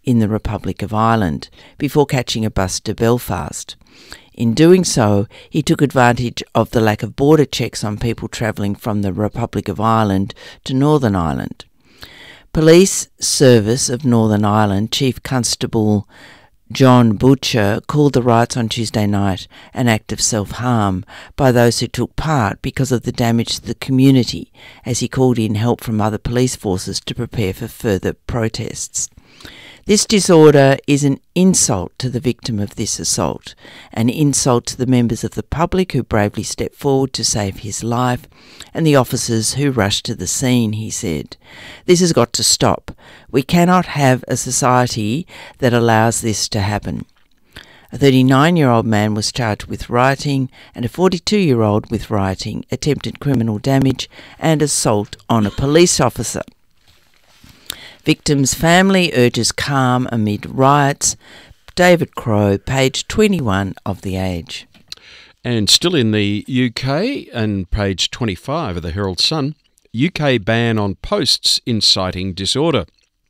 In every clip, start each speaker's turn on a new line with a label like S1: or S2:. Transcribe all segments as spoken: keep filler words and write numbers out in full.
S1: in the Republic of Ireland before catching a bus to Belfast. In doing so, he took advantage of the lack of border checks on people travelling from the Republic of Ireland to Northern Ireland. Police Service of Northern Ireland Chief Constable John Butcher called the riots on Tuesday night an act of self-harm by those who took part because of the damage to the community, as he called in help from other police forces to prepare for further protests. This disorder is an insult to the victim of this assault, an insult to the members of the public who bravely stepped forward to save his life, and the officers who rushed to the scene, he said. This has got to stop. We cannot have a society that allows this to happen. A thirty-nine-year-old man was charged with rioting and a forty-two-year-old with rioting, attempted criminal damage and assault on a police officer. Victim's family urges calm amid riots. David Crowe, page twenty-one of The Age.
S2: And still in the U K, and page twenty-five of the Herald Sun, U K ban on posts inciting disorder.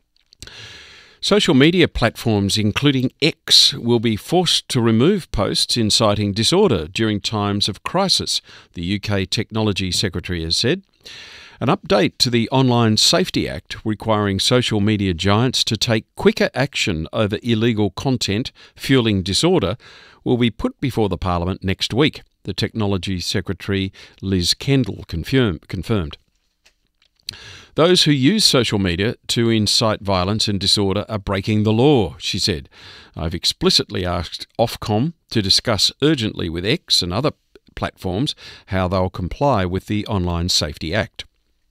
S2: Social media platforms, including X, will be forced to remove posts inciting disorder during times of crisis, the U K Technology Secretary has said. An update to the Online Safety Act requiring social media giants to take quicker action over illegal content fueling disorder will be put before the Parliament next week, the Technology Secretary Liz Kendall confirm, confirmed. Those who use social media to incite violence and disorder are breaking the law, she said. I've explicitly asked Ofcom to discuss urgently with X and other platforms how they'll comply with the Online Safety Act.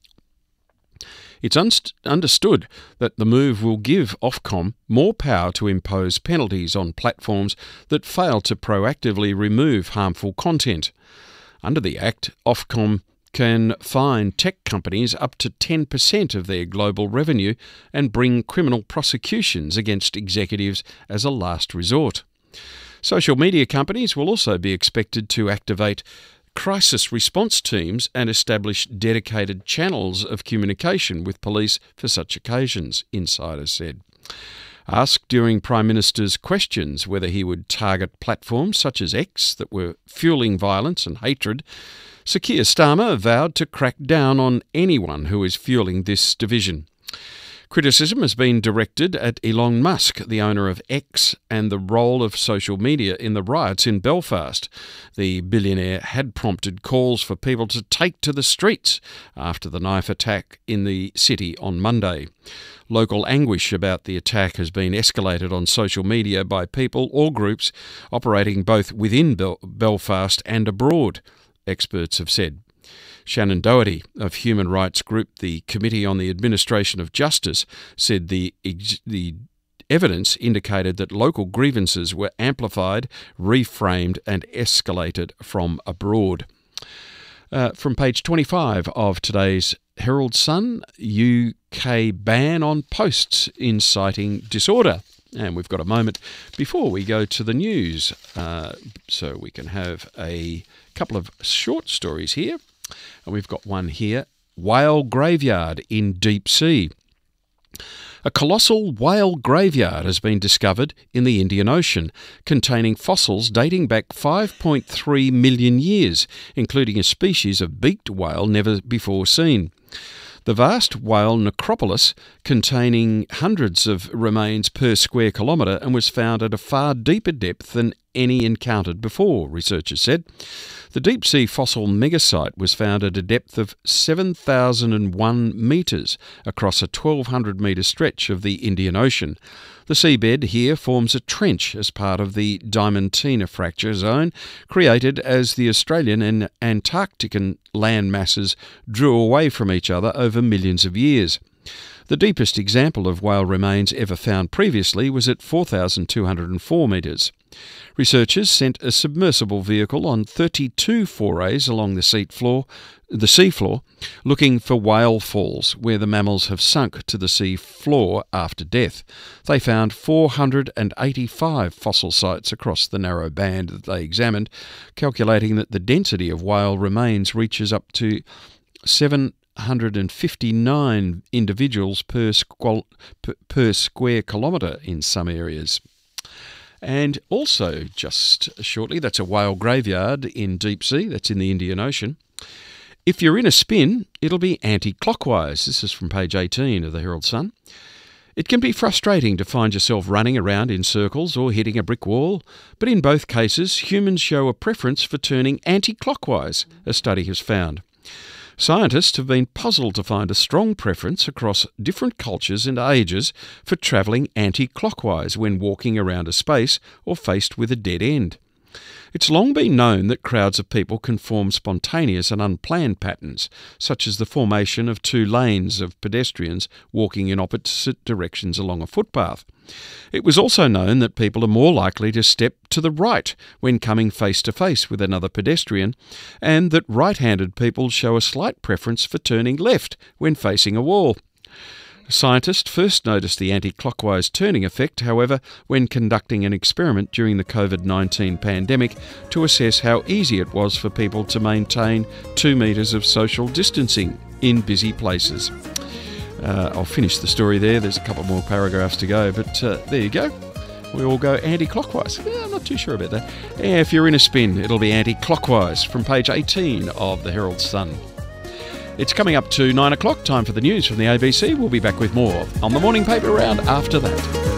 S2: It's un- understood that the move will give Ofcom more power to impose penalties on platforms that fail to proactively remove harmful content. Under the Act, Ofcom can fine tech companies up to ten percent of their global revenue and bring criminal prosecutions against executives as a last resort. Social media companies will also be expected to activate crisis response teams and establish dedicated channels of communication with police for such occasions, insiders said. Asked during Prime Minister's questions whether he would target platforms such as X that were fueling violence and hatred, Sir Keir Starmer vowed to crack down on anyone who is fueling this division. Criticism has been directed at Elon Musk, the owner of X, and the role of social media in the riots in Belfast. The billionaire had prompted calls for people to take to the streets after the knife attack in the city on Monday. Local anguish about the attack has been escalated on social media by people or groups operating both within Bel- Belfast and abroad, experts have said. Shannon Doherty of human rights group the Committee on the Administration of Justice said the ex- the evidence indicated that local grievances were amplified, reframed and escalated from abroad. Uh, from page twenty-five of today's Herald Sun, U K ban on posts inciting disorder. And we've got a moment before we go to the news, uh, so we can have a couple of short stories here. And we've got one here, whale graveyard in deep sea. A colossal whale graveyard has been discovered in the Indian Ocean, containing fossils dating back five point three million years, including a species of beaked whale never before seen. The vast whale necropolis, containing hundreds of remains per square kilometre, and was found at a far deeper depth than any encountered before, researchers said. The deep-sea fossil megasite was found at a depth of seven thousand one metres across a twelve hundred metre stretch of the Indian Ocean. The seabed here forms a trench as part of the Diamantina fracture zone, created as the Australian and Antarctican land masses drew away from each other over millions of years. The deepest example of whale remains ever found previously was at four thousand two hundred four metres. Researchers sent a submersible vehicle on thirty-two forays along the seafloor, the seafloor, looking for whale falls where the mammals have sunk to the sea floor after death. They found four hundred eighty-five fossil sites across the narrow band that they examined, calculating that the density of whale remains reaches up to seven hundred fifty-nine individuals per, squal, per, per square kilometre in some areas. And also, just shortly, that's a whale graveyard in deep sea, that's in the Indian Ocean. If you're in a spin, it'll be anti-clockwise. This is from page eighteen of the Herald Sun. It can be frustrating to find yourself running around in circles or hitting a brick wall, but in both cases, humans show a preference for turning anti-clockwise, a study has found. Scientists have been puzzled to find a strong preference across different cultures and ages for travelling anti-clockwise when walking around a space or faced with a dead end. It's long been known that crowds of people can form spontaneous and unplanned patterns, such as the formation of two lanes of pedestrians walking in opposite directions along a footpath. It was also known that people are more likely to step to the right when coming face to face with another pedestrian, and that right-handed people show a slight preference for turning left when facing a wall. Scientists first noticed the anti-clockwise turning effect, however, when conducting an experiment during the covid nineteen pandemic to assess how easy it was for people to maintain two metres of social distancing in busy places. Uh, I'll finish the story there. There's a couple more paragraphs to go, but uh, there you go. We all go anti-clockwise. Yeah, I'm not too sure about that. Yeah, if you're in a spin, it'll be anti-clockwise from page eighteen of the Herald Sun. It's coming up to nine o'clock, time for the news from the A B C. We'll be back with more on the Morning Paper Round after that.